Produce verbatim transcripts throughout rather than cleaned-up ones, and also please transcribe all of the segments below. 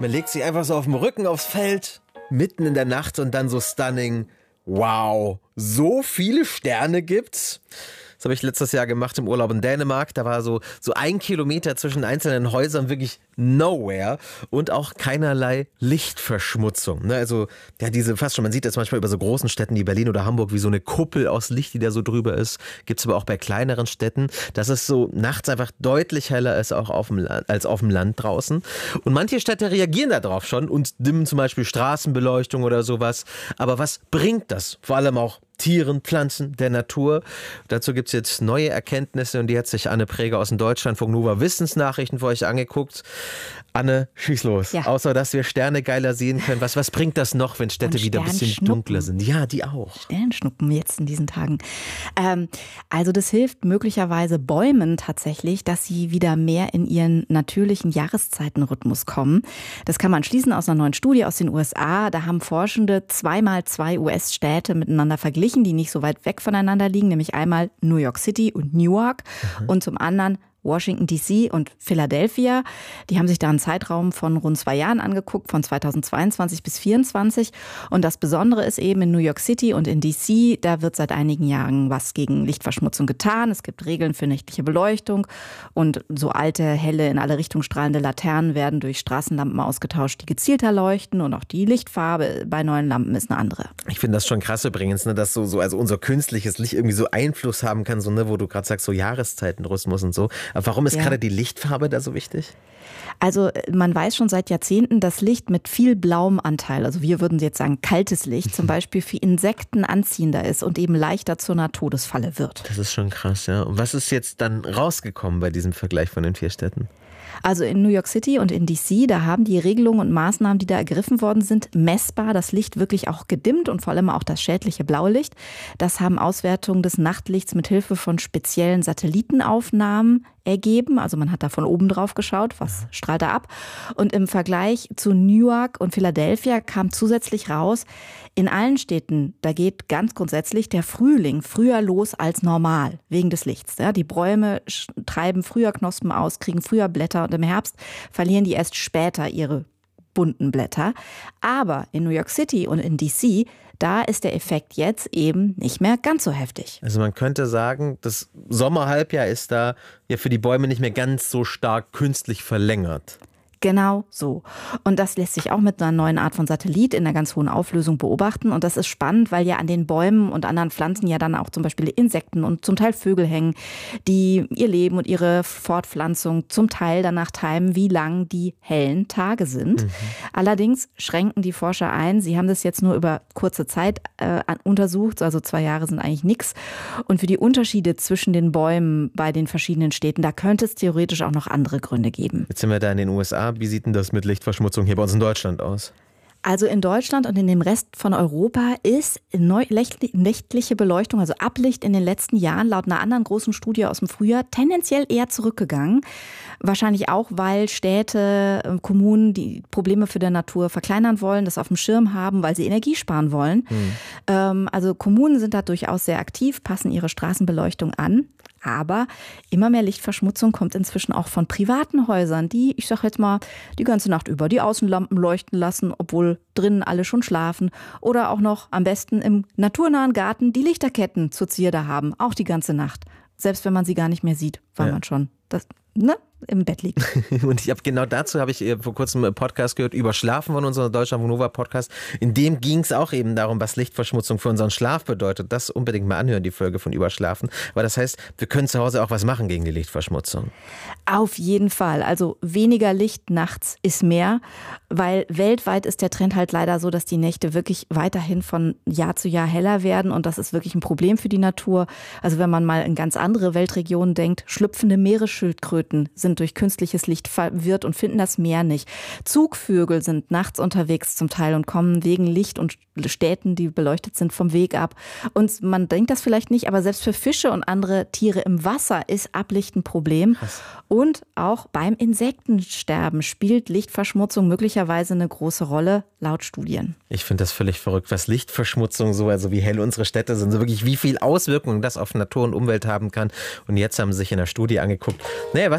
Man legt sich einfach so auf dem Rücken aufs Feld, mitten in der Nacht und dann so stunning. Wow, so viele Sterne gibt's? Das habe ich letztes Jahr gemacht im Urlaub in Dänemark. Da war so, so ein Kilometer zwischen einzelnen Häusern wirklich nowhere und auch keinerlei Lichtverschmutzung. Ne? Also ja, diese fast schon, man sieht das manchmal über so großen Städten wie Berlin oder Hamburg, wie so eine Kuppel aus Licht, die da so drüber ist. Gibt es aber auch bei kleineren Städten, dass es so nachts einfach deutlich heller ist auch auf dem Land, als auf dem Land draußen. Und manche Städte reagieren darauf schon und dimmen zum Beispiel Straßenbeleuchtung oder sowas. Aber was bringt das? Vor allem auch Tieren, Pflanzen, der Natur. Dazu gibt es jetzt neue Erkenntnisse und die hat sich Anne Präger aus dem Deutschlandfunk Nova Wissensnachrichten für euch angeguckt. Anne, schieß los. Ja. Außer, dass wir Sterne geiler sehen können. Was, was bringt das noch, wenn Städte wieder ein bisschen dunkler sind? Ja, die auch. Sternschnuppen jetzt in diesen Tagen. Ähm, also das hilft möglicherweise Bäumen tatsächlich, dass sie wieder mehr in ihren natürlichen Jahreszeitenrhythmus kommen. Das kann man schließen aus einer neuen Studie aus den U S A. Da haben Forschende zweimal zwei U S-Städte miteinander verglichen, die nicht so weit weg voneinander liegen, nämlich einmal New York City und Newark mhm. und zum anderen Washington D C und Philadelphia. Die haben sich da einen Zeitraum von rund zwei Jahren angeguckt, von zweitausendzweiundzwanzig bis vierundzwanzig. Und das Besondere ist eben in New York City und in D C, da wird seit einigen Jahren was gegen Lichtverschmutzung getan. Es gibt Regeln für nächtliche Beleuchtung und so alte, helle, in alle Richtungen strahlende Laternen werden durch Straßenlampen ausgetauscht, die gezielter leuchten, und auch die Lichtfarbe bei neuen Lampen ist eine andere. Ich finde das schon krass übrigens, ne, dass so, so also unser künstliches Licht irgendwie so Einfluss haben kann, so, ne, wo du gerade sagst, so Jahreszeitenrhythmus und so. Aber warum ist ja. gerade die Lichtfarbe da so wichtig? Also man weiß schon seit Jahrzehnten, dass Licht mit viel blauem Anteil, also wir würden jetzt sagen kaltes Licht, zum Beispiel für Insekten anziehender ist und eben leichter zu einer Todesfalle wird. Das ist schon krass, ja. Und was ist jetzt dann rausgekommen bei diesem Vergleich von den vier Städten? Also in New York City und in D C, da haben die Regelungen und Maßnahmen, die da ergriffen worden sind, messbar das Licht wirklich auch gedimmt und vor allem auch das schädliche blaue Licht. Das haben Auswertungen des Nachtlichts mit Hilfe von speziellen Satellitenaufnahmen ergeben. Also man hat da von oben drauf geschaut, was strahlt da ab. Und im Vergleich zu Newark und Philadelphia kam zusätzlich raus, in allen Städten, da geht ganz grundsätzlich der Frühling früher los als normal, wegen des Lichts. Ja, die Bäume treiben früher Knospen aus, kriegen früher Blätter und im Herbst verlieren die erst später ihre bunten Blätter. Aber in New York City und in D C, da ist der Effekt jetzt eben nicht mehr ganz so heftig. Also man könnte sagen, das Sommerhalbjahr ist da ja für die Bäume nicht mehr ganz so stark künstlich verlängert. Genau so. Und das lässt sich auch mit einer neuen Art von Satellit in einer ganz hohen Auflösung beobachten. Und das ist spannend, weil ja an den Bäumen und anderen Pflanzen ja dann auch zum Beispiel Insekten und zum Teil Vögel hängen, die ihr Leben und ihre Fortpflanzung zum Teil danach timen, wie lang die hellen Tage sind. Mhm. Allerdings schränken die Forscher ein. Sie haben das jetzt nur über kurze Zeit äh, untersucht, also zwei Jahre sind eigentlich nichts. Und für die Unterschiede zwischen den Bäumen bei den verschiedenen Städten, da könnte es theoretisch auch noch andere Gründe geben. Jetzt sind wir da in den U S A. Wie sieht denn das mit Lichtverschmutzung hier bei uns in Deutschland aus? Also in Deutschland und in dem Rest von Europa ist nächtliche Beleuchtung, also Ablicht in den letzten Jahren laut einer anderen großen Studie aus dem Frühjahr tendenziell eher zurückgegangen. Wahrscheinlich auch, weil Städte, Kommunen die Probleme für die Natur verkleinern wollen, das auf dem Schirm haben, weil sie Energie sparen wollen. Hm. Also Kommunen sind da durchaus sehr aktiv, passen ihre Straßenbeleuchtung an. Aber immer mehr Lichtverschmutzung kommt inzwischen auch von privaten Häusern, die, ich sag jetzt mal, die ganze Nacht über die Außenlampen leuchten lassen, obwohl drinnen alle schon schlafen. Oder auch noch am besten im naturnahen Garten die Lichterketten zur Zierde haben, auch die ganze Nacht. Selbst wenn man sie gar nicht mehr sieht, weil ja. man schon das, ne, im Bett liegt. Und ich habe genau dazu habe ich vor kurzem einen Podcast gehört über Schlafen von unserem Deutschlandfunk Nova Podcast. In dem ging es auch eben darum, was Lichtverschmutzung für unseren Schlaf bedeutet. Das unbedingt mal anhören, die Folge von Überschlafen. Aber das heißt, wir können zu Hause auch was machen gegen die Lichtverschmutzung. Auf jeden Fall. Also weniger Licht nachts ist mehr, weil weltweit ist der Trend halt leider so, dass die Nächte wirklich weiterhin von Jahr zu Jahr heller werden und das ist wirklich ein Problem für die Natur. Also wenn man mal in ganz andere Weltregionen denkt, schlüpfende Meeresschildkröten sind durch künstliches Licht verwirrt und finden das Meer nicht. Zugvögel sind nachts unterwegs zum Teil und kommen wegen Licht und Städten, die beleuchtet sind, vom Weg ab. Und man denkt das vielleicht nicht, aber selbst für Fische und andere Tiere im Wasser ist Ablicht ein Problem. Krass. Und auch beim Insektensterben spielt Lichtverschmutzung möglicherweise eine große Rolle, laut Studien. Ich finde das völlig verrückt, was Lichtverschmutzung so, also wie hell unsere Städte sind, so wirklich wie viel Auswirkungen das auf Natur und Umwelt haben kann. Und jetzt haben sie sich in der Studie angeguckt, naja, was ist eigentlich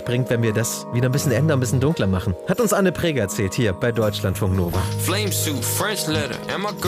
bringt, wenn wir das wieder ein bisschen ändern, ein bisschen dunkler machen. Hat uns Anne Preger erzählt, hier bei Deutschlandfunk Nova. Flame suit, French letter, and my